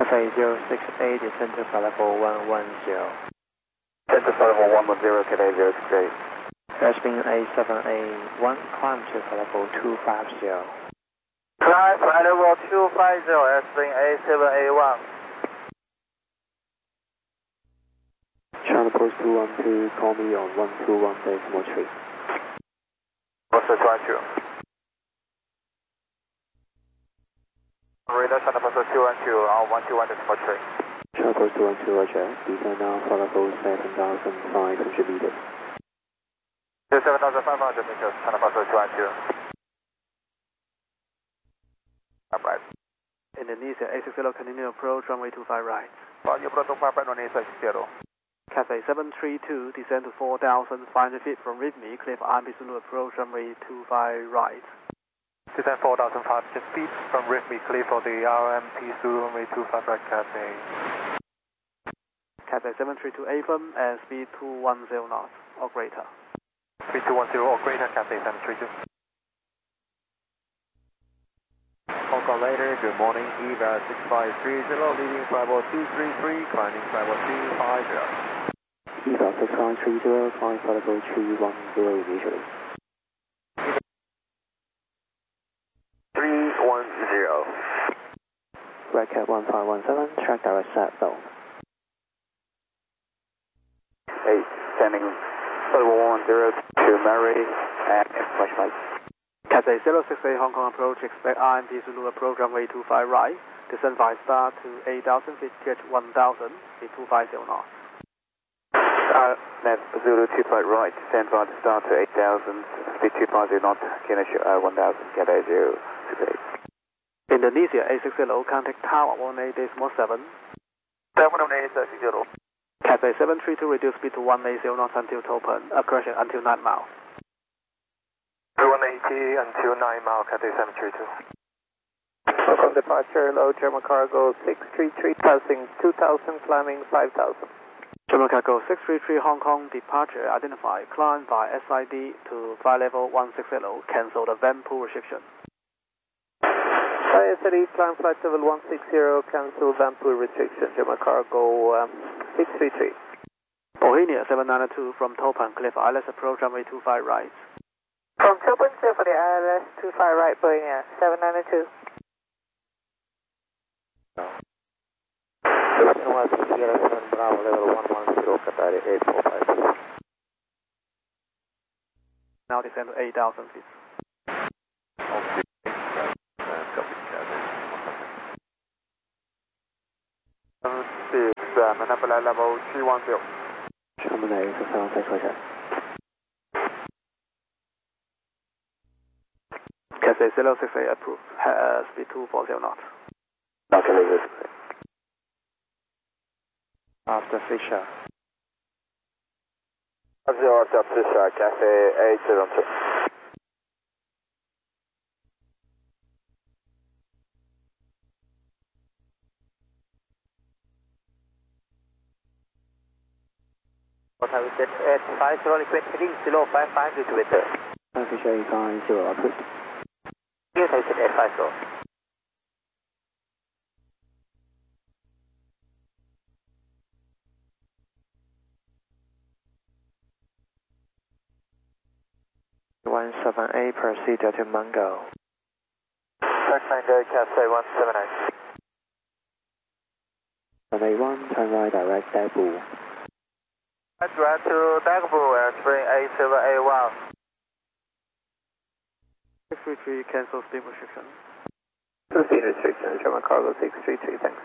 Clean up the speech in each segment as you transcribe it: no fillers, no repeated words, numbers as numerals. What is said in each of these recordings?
Cathay 068, descend to flight level 110. Descend to flight level 110, Cathay 068. Airspeed A7A1, climb to flight level 250. Climb flight level 250, airspeed A7A1. China Post 212, call me on 121.3. Post 212. Radar China Post 212 on 121.3. China Post 212, roger. Descend now flight level 7,500 meters. 7,500 meters, China Post 212. Upright. Indonesia A60, continue approach runway 25 right. You approach runway 60. Cathay 732, descend to 4,500 feet from Ridley, clear for IMP Zulu approach runway 25 right. Descend 4,500 feet from Ridley, clear for the RMP Zulu runway 25 right, Cathay. Cathay 732 AFM and speed 210 knots or greater. Speed 210 or greater, Cathay 732. Hong Kong later, good morning, EVA 6530, leading flight level 233, climbing flight level 250. EVA 6530, climb flight level 310 immediately. 310. Red Cat 1517, track direct set though. 8, standing flight level 110 to Mary and flash light. Cathay 068 Hong Kong approach, expect IMP Zulu approach runway 25 right, descend by star to 8,000 feet, get 1,000, speed 250 knots. Nav Zulu 25 right, descend by star to 8,000, speed 250 knots, Kenneth 1,000, Cathay 068. Indonesia A60, contact tower 18.7. 718.0. Cathay 732, reduce speed to 180 knots until Topan, correction, until 9 miles. 180 until 9 mile, Cathay 732. Welcome departure, low German cargo 633, passing 2,000, climbing 5,000. German cargo 633 Hong Kong departure identified, climb by SID to flight level 160, cancel the Vanpool restriction. SID, climb flight level 160, cancel Vanpool restriction, German cargo 633. Bohemia 792 from Topan, clear for ILS approach runway 25 right. From Topan, clear for the ILS 25 right, Bohemia 792. Bravo, level 110, Cathay 8452. Now descend to 8,000 feet. Okay. Manipulate level 310. Terminate 676, roger. Cathay 068 approved, speed 240 knots. Okay, leave it. After Fisher. After Fisher, Cathay 872. What have we said? 850, request heading below 500 to it. Fisher 850, approved. Yes, I said 850. A, proceed to Mango. Mango, Cathay 178. 181, turn right, direct Daegu. Direct to Daegu, airspeed A7A1. 633, cancel speed restriction. Speed restriction, German cargo 633, thanks.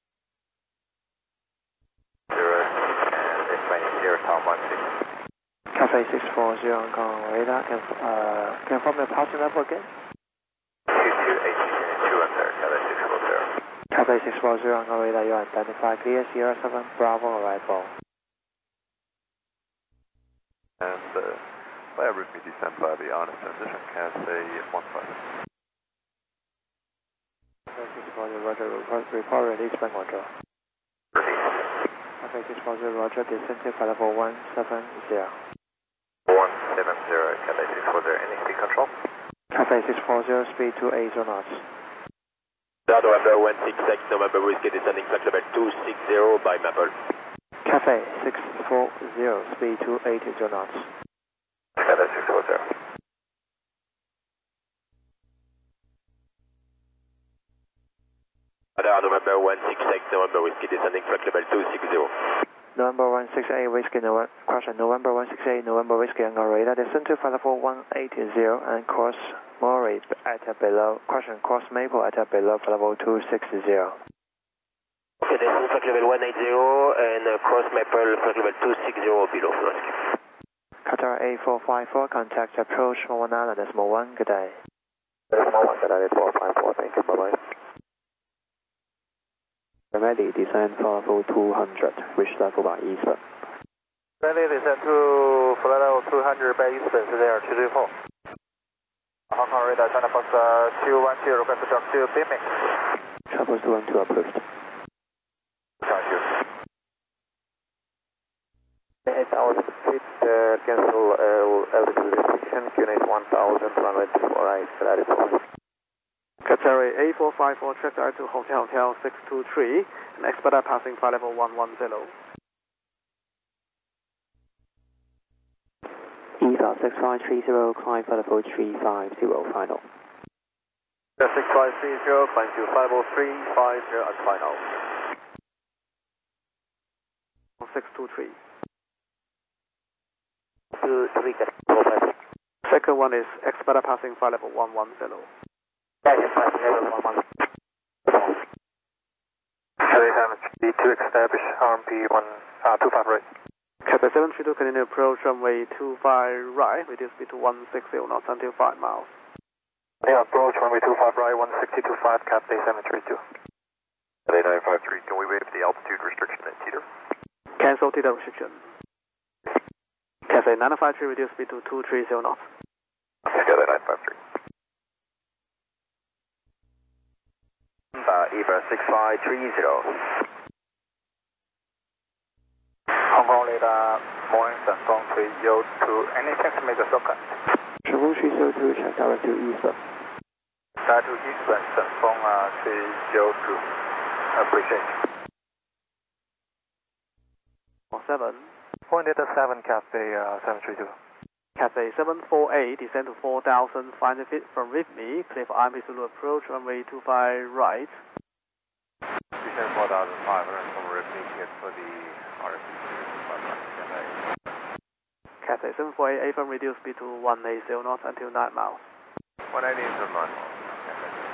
0 and it's 0, Tom 16. Cathay 640 Hong Kong radar, confirm your passing level again? 2280, 210, Cathay 640. Cathay 640 Hong Kong radar, you are identified clear, Sierra 7 Bravo arrival. And fire with me descend by the honest transition, Cathay 15. Cathay 640 roger, report release bank control. Cathay 640 roger, descend to flight level 170. 170, Cathay 640, any speed control? Cathay 640, speed 280 knots. November 168, November Whiskey descending flight level 260 by Maple. Cathay 640, speed 280 knots. Cathay 640. November 168, November Whiskey descending flight level 260. November 168 Whiskey, question November 168 November Whiskey on radar, descend to flight level 180 and cross Murray at below, question cross Maple at below flight level 260. Okay, descend flight level 180 and cross Maple flight level 260 below Florida. Qatar A454, contact approach 119.1, good day. Decimal 1, good day, 454, thank you, bye-bye. Ready, descend for level 200, reach level by eastbound. Ready, descend to flight level 200 by eastbound, there, 234. Hong Kong radar, China Fox 210, request to drop to beaming. Travel 212 approved. Thank you. 8 hours speed, cancel altitude restriction, QNH 1000, runway 24 right, that is all. Qatar A454, check out to Hotel 623, and expedite passing flight level 110. EVA 6530, climb flight level 350, final. 6530, climb to 50350 and final. 623. 23, Second one is expedite passing flight level 110. Cathay 732 to establish RMP 25 right. Cathay 732, continue approach runway 25 right, reduce speed to 160 knots until 5 miles. Yeah, approach runway 25 right, 16025, Cathay 732. Cathay 953, can we waive the altitude restriction at Teeter? Cancel Teeter restriction. Cathay 953, reduce speed to 230 knots. Cathay 953. EVA 6530. Hong Kong radar, morning Santong 302, any chance to make a shortcut? Travel 302, check direct to eastbound. Direct to eastbound, Santong 302, appreciate. 7. Point at 7, Cathay 732. Cathay 748, descend to 4,500 feet from Whitney, clear for IMP Zulu approach, runway 25 right. Descend 4,500 from Whitney, clear for the RFP 25 right. Cathay 748, A firm reduce speed to 180 knots until 9 miles. 180 until 9 miles.